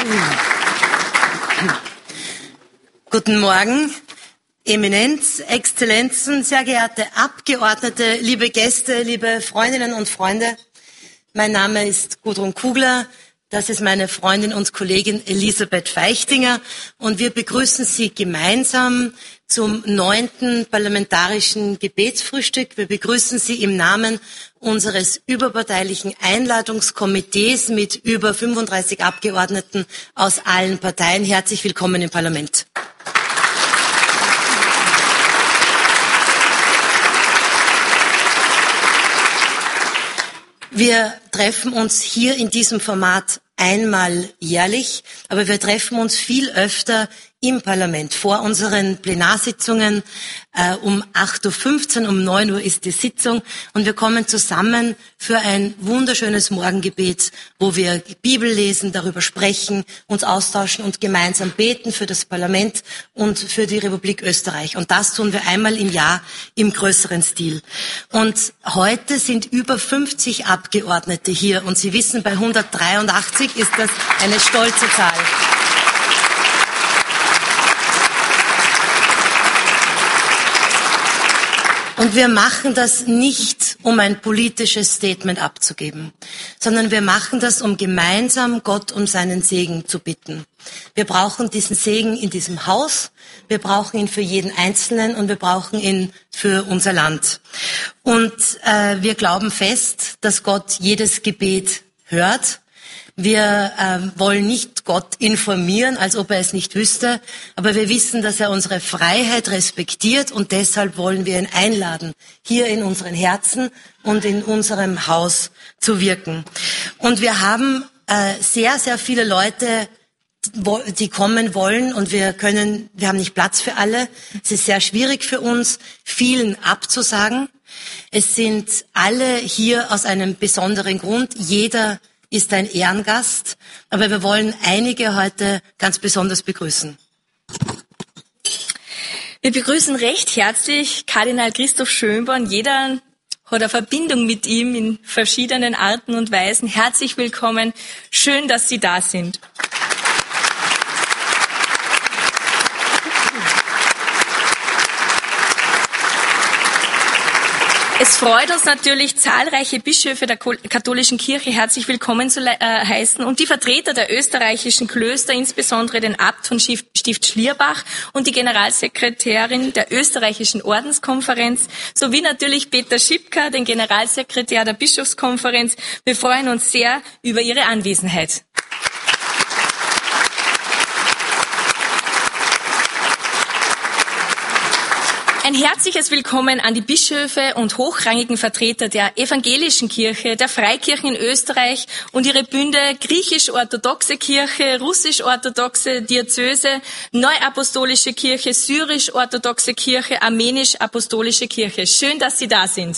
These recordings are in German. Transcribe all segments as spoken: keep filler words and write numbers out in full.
Guten Morgen, Eminenz, Exzellenzen, sehr geehrte Abgeordnete, liebe Gäste, liebe Freundinnen und Freunde. Mein Name ist Gudrun Kugler, das ist meine Freundin und Kollegin Elisabeth Feichtinger und wir begrüßen Sie gemeinsam zum neunten parlamentarischen Gebetsfrühstück. Wir begrüßen Sie im Namen unseres überparteilichen Einladungskomitees mit über fünfunddreißig Abgeordneten aus allen Parteien. Herzlich willkommen im Parlament. Wir treffen uns hier in diesem Format einmal jährlich, aber wir treffen uns viel öfter im Parlament. Vor unseren Plenarsitzungen äh, um acht Uhr fünfzehn, um neun Uhr ist die Sitzung und wir kommen zusammen für ein wunderschönes Morgengebet, wo wir Bibel lesen, darüber sprechen, uns austauschen und gemeinsam beten für das Parlament und für die Republik Österreich. Und das tun wir einmal im Jahr im größeren Stil. Und heute sind über fünfzig Abgeordnete hier und Sie wissen, bei hundertdreiundachtzig ist das eine stolze Zahl. Und wir machen das nicht, um ein politisches Statement abzugeben, sondern wir machen das, um gemeinsam Gott um seinen Segen zu bitten. Wir brauchen diesen Segen in diesem Haus, wir brauchen ihn für jeden Einzelnen und wir brauchen ihn für unser Land. Und äh, wir glauben fest, dass Gott jedes Gebet hört. Wir äh, wollen nicht Gott informieren, als ob er es nicht wüsste, aber wir wissen, dass er unsere Freiheit respektiert und deshalb wollen wir ihn einladen, hier in unseren Herzen und in unserem Haus zu wirken. Und wir haben äh, sehr, sehr viele Leute, die kommen wollen und wir können, wir haben nicht Platz für alle. Es ist sehr schwierig für uns, vielen abzusagen. Es sind alle hier aus einem besonderen Grund. Jeder ist ein Ehrengast, aber wir wollen einige heute ganz besonders begrüßen. Wir begrüßen recht herzlich Kardinal Christoph Schönborn. Jeder hat eine Verbindung mit ihm in verschiedenen Arten und Weisen. Herzlich willkommen. Schön, dass Sie da sind. Es freut uns natürlich, zahlreiche Bischöfe der katholischen Kirche herzlich willkommen zu äh, heißen und die Vertreter der österreichischen Klöster, insbesondere den Abt von Stift Schlierbach und die Generalsekretärin der österreichischen Ordenskonferenz, sowie natürlich Peter Schipka, den Generalsekretär der Bischofskonferenz. Wir freuen uns sehr über Ihre Anwesenheit. Ein herzliches Willkommen an die Bischöfe und hochrangigen Vertreter der evangelischen Kirche, der Freikirchen in Österreich und ihre Bünde griechisch-orthodoxe Kirche, russisch-orthodoxe Diözese, neuapostolische Kirche, syrisch-orthodoxe Kirche, armenisch-apostolische Kirche. Schön, dass Sie da sind.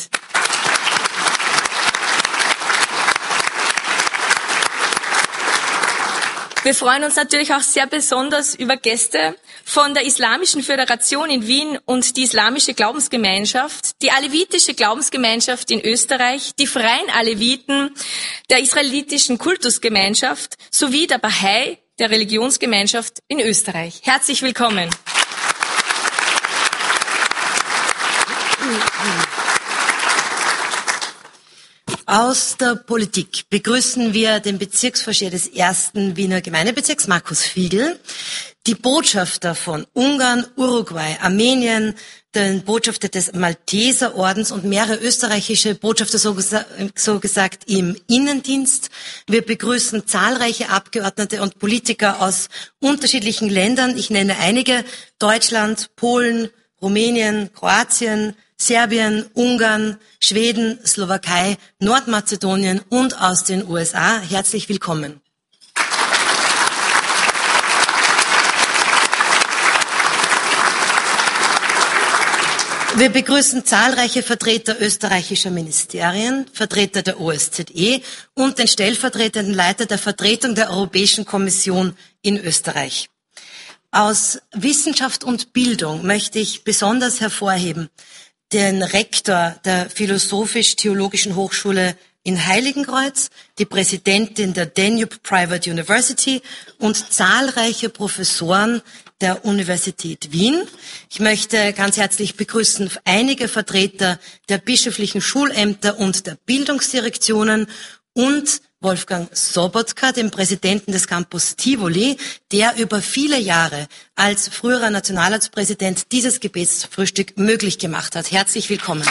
Wir freuen uns natürlich auch sehr besonders über Gäste von der Islamischen Föderation in Wien und die Islamische Glaubensgemeinschaft, die Alevitische Glaubensgemeinschaft in Österreich, die Freien Aleviten, der Israelitischen Kultusgemeinschaft sowie der Bahai, der Religionsgemeinschaft in Österreich. Herzlich willkommen. Aus der Politik begrüßen wir den Bezirksvorsteher des ersten Wiener Gemeindebezirks, Markus Fiegel, die Botschafter von Ungarn, Uruguay, Armenien, den Botschafter des Malteserordens und mehrere österreichische Botschafter, so, gesa- so gesagt, im Innendienst. Wir begrüßen zahlreiche Abgeordnete und Politiker aus unterschiedlichen Ländern. Ich nenne einige: Deutschland, Polen, Rumänien, Kroatien, Serbien, Ungarn, Schweden, Slowakei, Nordmazedonien und aus den U S A. Herzlich willkommen. Wir begrüßen zahlreiche Vertreter österreichischer Ministerien, Vertreter der O S Z E und den stellvertretenden Leiter der Vertretung der Europäischen Kommission in Österreich. Aus Wissenschaft und Bildung möchte ich besonders hervorheben den Rektor der Philosophisch-Theologischen Hochschule in Heiligenkreuz, die Präsidentin der Danube Private University und zahlreiche Professoren der Universität Wien. Ich möchte ganz herzlich begrüßen einige Vertreter der bischöflichen Schulämter und der Bildungsdirektionen und Wolfgang Sobotka, den Präsidenten des Campus Tivoli, der über viele Jahre als früherer Nationalratspräsident dieses Gebetsfrühstück möglich gemacht hat. Herzlich willkommen.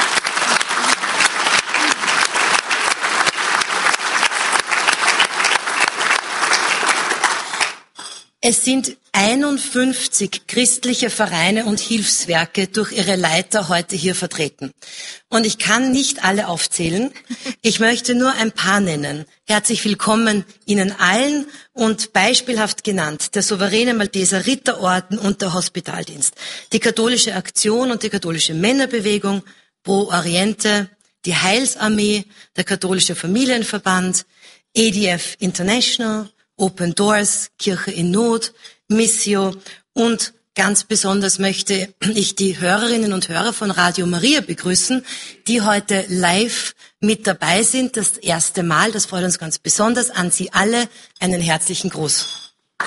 Es sind einundfünfzig christliche Vereine und Hilfswerke durch ihre Leiter heute hier vertreten. Und ich kann nicht alle aufzählen. Ich möchte nur ein paar nennen. Herzlich willkommen Ihnen allen und beispielhaft genannt der souveräne Malteser Ritterorden und der Hospitaldienst, die Katholische Aktion und die Katholische Männerbewegung, Pro Oriente, die Heilsarmee, der Katholische Familienverband, A D F International, Open Doors, Kirche in Not, Missio und ganz besonders möchte ich die Hörerinnen und Hörer von Radio Maria begrüßen, die heute live mit dabei sind. Das erste Mal, das freut uns ganz besonders. An Sie alle einen herzlichen Gruß.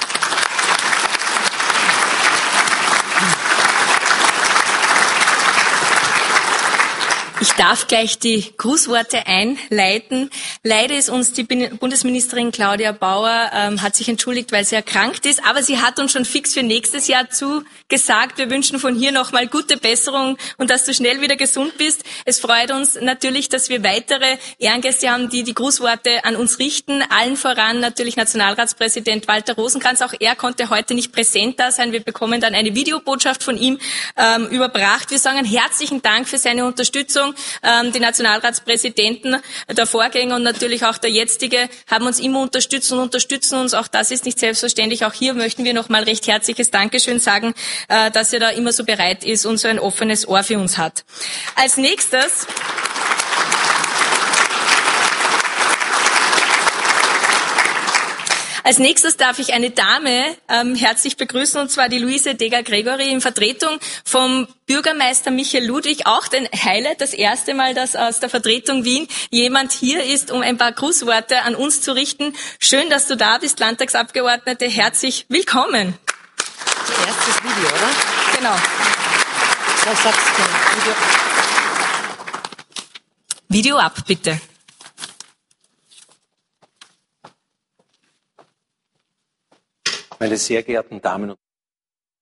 Ich darf gleich die Grußworte einleiten. Leider ist uns die Bundesministerin Claudia Bauer, ähm, hat sich entschuldigt, weil sie erkrankt ist, aber sie hat uns schon fix für nächstes Jahr zugesagt. Wir wünschen von hier nochmal gute Besserung und dass du schnell wieder gesund bist. Es freut uns natürlich, dass wir weitere Ehrengäste haben, die die Grußworte an uns richten. Allen voran natürlich Nationalratspräsident Walter Rosenkranz. Auch er konnte heute nicht präsent da sein. Wir bekommen dann eine Videobotschaft von ihm ähm, überbracht. Wir sagen herzlichen Dank für seine Unterstützung. Die Nationalratspräsidenten, der Vorgänger und natürlich auch der jetzige haben uns immer unterstützt und unterstützen uns. Auch das ist nicht selbstverständlich. Auch hier möchten wir nochmal recht herzliches Dankeschön sagen, dass er da immer so bereit ist und so ein offenes Ohr für uns hat. Als nächstes Als nächstes darf ich eine Dame ähm, herzlich begrüßen, und zwar die Luise Deger-Gregory in Vertretung vom Bürgermeister Michael Ludwig, auch den Highlight, das erste Mal, dass aus der Vertretung Wien jemand hier ist, um ein paar Grußworte an uns zu richten. Schön, dass du da bist, Landtagsabgeordnete. Herzlich willkommen. Erstes Video, oder? Genau. Was sagst du? Video. Video ab, bitte. Meine sehr geehrten Damen und